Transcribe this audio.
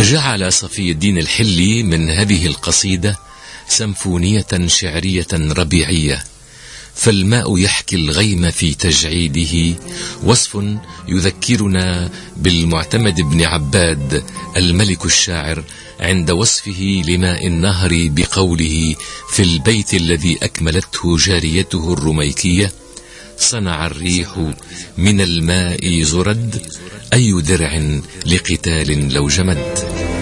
جعل صفي الدين الحلي من هذه القصيدة سمفونية شعرية ربيعية. فالماء يحكي الغيم في تجعيده، وصف يذكرنا بالمعتمد بن عباد الملك الشاعر عند وصفه لماء النهر بقوله في البيت الذي أكملته جاريته الرميكية: صنع الريح من الماء زرد، أي درع لقتال لو جمد.